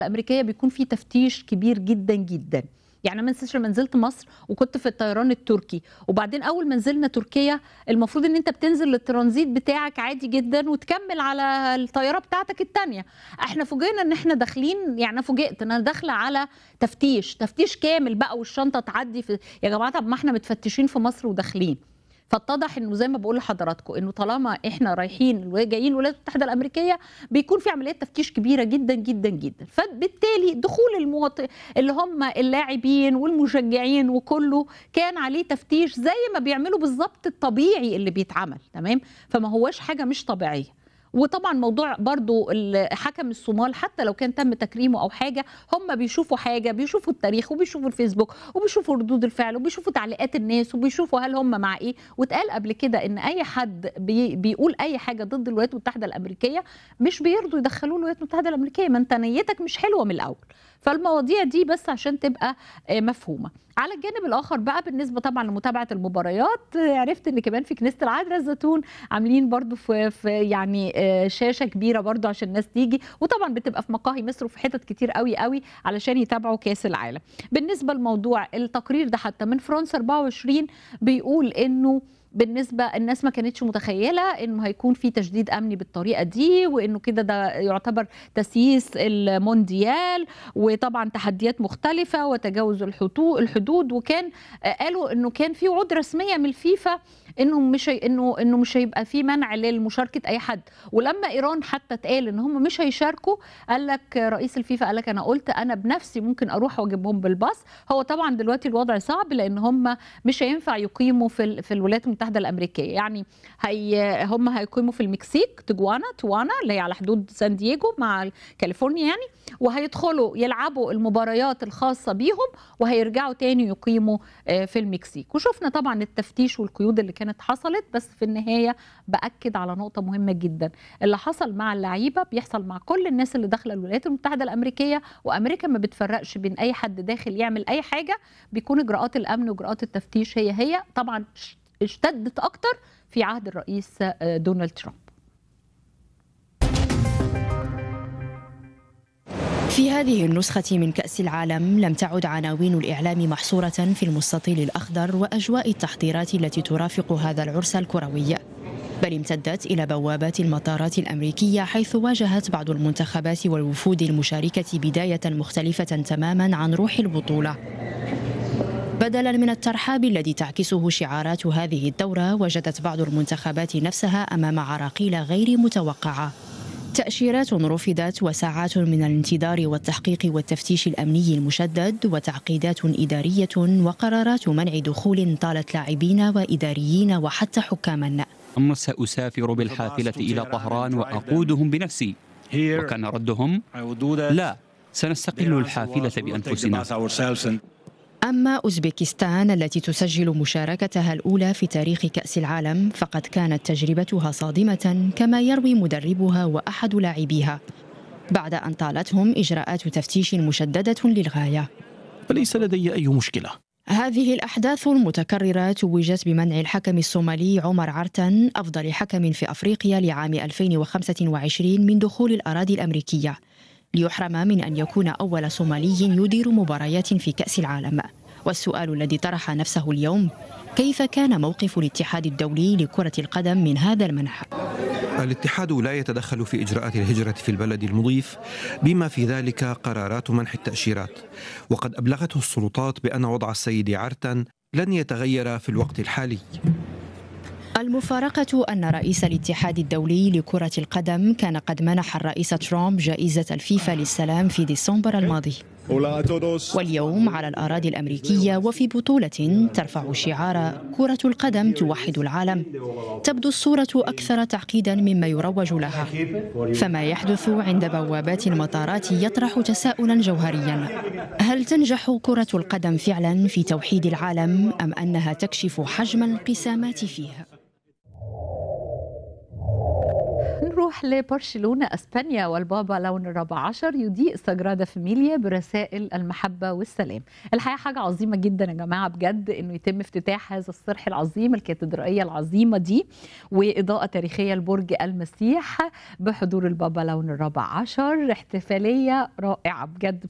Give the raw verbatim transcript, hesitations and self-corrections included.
الأمريكية بيكون في تفتيش كبير جدًا، جدًا. يعني ما انساش لمّا نزلت مصر وكنت في الطيران التركي، وبعدين أول ما نزلنا تركيا المفروض إن أنت بتنزل الترانزيت بتاعك عادي جدًا وتكمّل على الطيارة بتاعتك التانية. إحنا فوجئنا إن إحنا داخلين، يعني أنا فوجئت إن أنا داخلة على تفتيش، تفتيش كامل بقى والشنطة تعدّي في يا جماعة طب ما إحنا متفتشين في مصر وداخلين. فاتضح إنه زي ما باقول لحضراتكم، إنه طالما إحنا رايحين و جايين الولايات المتحدة الأمريكية، بيكون في عمليات تفتيش كبيرة جدًا، جدًا، جدًا. فبالتالي دخول المواط اللي هم اللاعبين والمشجعين وكُلّه كان عليه تفتيش زي ما بيعملوا بالضبط الطبيعي اللي بيتعمل، تمام؟ فما هواش حاجة مش طبيعية. وطبعًا موضوع برضه ال حكم الصومال حتى لو كان تم تكريمه أو حاجة، هم بيشوفوا حاجة، بيشوفوا التاريخ وبيشوفوا الفيسبوك وبيشوفوا ردود الفعل وبيشوفوا تعليقات الناس وبيشوفوا هل هم مع إيه، واتقال قبل كده إن أي حد بي بيقول أي حاجة ضد الولايات المتحدة الأمريكية مش بيرضوا يدخلوه الولايات المتحدة الأمريكية، ما أنت نيتك مش حلوة من الأول. فالمواضيع دي بس عشان تبقى آآ مفهومة. على الجانب الآخر بقى بالنسبة طبعًا لمتابعة المباريات، عرفت إن كمان في كنيسة العذراء الزيتون عاملين برضه في في يعني آآ شاشة كبيرة برضه عشان الناس تيجي، وطبعًا بتبقى في مقاهي مصر وفي حتت كتير أوي، أوي علشان يتابعوا كأس العالم. بالنسبة لموضوع التقرير ده حتى من فرنسا أربعة وعشرين بيقول إنه بالنسبة الناس ما كانتش متخيلة إنه هيكون في تشديد أمني بالطريقة دي، وإنه كده ده يعتبر تسييس المونديال، وطبعًا تحديات مختلفة وتجاوز الحدو الحدود، وكان آآ قالوا إنه كان في وعود رسمية من الفيفا إنه مش هي إنه إنه مش هيبقى في منع للمشاركة أي حد. ولمّا إيران حتى اتقال إن هم مش هيشاركوا، قال لك رئيس الفيفا قال لك أنا قُلت أنا بنفسي ممكن أروح وأجيبهم بالباص. هو طبعًا دلوقتي الوضع صعب لإن هم مش هينفع يقيموا في ال في الولايات المتحدة الأمريكية، يعني هي هم هيقيموا في المكسيك تجوانا توانا اللي هي على حدود سان دييجو مع كاليفورنيا يعني، وهيدخلوا يلعبوا المباريات الخاصة بيهم وهيرجعوا تاني يقيموا آآ في المكسيك. وشُفنا طبعًا التفتيش والقيود اللي كانت حصلت، بس في النهاية بأكد على نقطة مهمة جدًا، اللي حصل مع اللعيبة بيحصل مع كل الناس اللي داخلة الولايات المتحدة الأمريكية، وأمريكا ما بتفرّقش بين أي حد داخل يعمل أي حاجة، بيكون إجراءات الأمن وإجراءات التفتيش هي، هي. طبعًا اش اشتدت أكتر في عهد الرئيس آآ دونالد ترامب. في هذه النسخة من كأس العالم لم تعد عناوين الإعلام محصورة في المستطيل الأخضر وأجواء التحضيرات التي ترافق هذا العرس الكروي، بل امتدت إلى بوابات المطارات الأمريكية، حيث واجهت بعض المنتخبات والوفود المشاركة بداية مختلفة تماما عن روح البطولة. بدلا من الترحاب الذي تعكسه شعارات هذه الدورة، وجدت بعض المنتخبات نفسها أمام عراقيل غير متوقعة. تأشيرات رفضت وساعات من الانتظار والتحقيق والتفتيش الأمني المشدد وتعقيدات إدارية وقرارات منع دخول طالت لاعبين وإداريين وحتى حكاما. سأسافر بالحافلة إلى طهران وأقودهم بنفسي، وكان ردهم لا، سنستقل الحافلة بأنفسنا. أما أوزبكستان التي تسجل مشاركتها الأولى في تاريخ كأس العالم، فقد كانت تجربتها صادمة كما يروي مدربها وأحد لاعبيها، بعد أن طالتهم إجراءات تفتيش مشددة للغاية. فليس لدي أي مشكلة. هذه الأحداث المتكررة توجت بمنع الحكم الصومالي عمر عرتن، أفضل حكم في أفريقيا لعام ألفين وخمسة وعشرين، من دخول الأراضي الأمريكية، ليحرم من أن يكون أول صومالي يدير مباريات في كأس العالم. والسؤال الذي طرح نفسه اليوم: كيف كان موقف الاتحاد الدولي لكرة القدم من هذا المنع؟ الاتحاد لا يتدخل في إجراءات الهجرة في البلد المضيف، بما في ذلك قرارات منح التأشيرات، وقد أبلغته السلطات بأن وضع السيد عرتن لن يتغير في الوقت الحالي. المفارقة أن رئيس الاتحاد الدولي لكرة القدم كان قد منح الرئيس ترامب جائزة الفيفا للسلام في ديسمبر الماضي، واليوم على الأراضي الأمريكية وفي بطولة ترفع شعار كرة القدم توحد العالم، تبدو الصورة أكثر تعقيدا مما يروج لها. فما يحدث عند بوابات المطارات يطرح تساؤلا جوهريا: هل تنجح كرة القدم فعلا في توحيد العالم، أم أنها تكشف حجم الانقسامات فيه؟ نروح نروح لبرشلونة أسبانيا، والبابا لون الرابع عشر يضيء سجرادة فاميليا برسائل المحبة والسلام. الحقيقة حاجة عظيمة جدا يا جماعة بجد إنه يتم افتتاح هذا الصرح العظيم، الكاتدرائية العظيمة دي، وإضاءة تاريخية لبرج المسيح بحضور البابا لون الرابع عشر. احتفالية رائعة بجد